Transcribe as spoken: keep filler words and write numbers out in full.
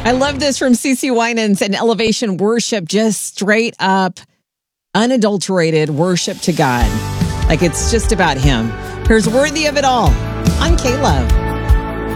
I love this from CeCe Winans and Elevation Worship, just straight up, unadulterated worship to God. Like it's just about Him. Here's Worthy of It All on K-Love.